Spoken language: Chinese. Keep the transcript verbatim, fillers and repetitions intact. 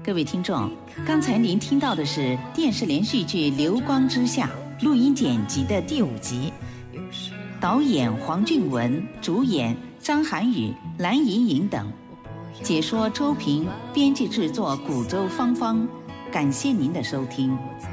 各位听众，刚才您听到的是电视连续剧《流光之下》录音剪辑的第五集，导演黄俊文，主演张涵予、蓝盈莹等，解说周平，编辑制作古周芳芳。感谢您的收听。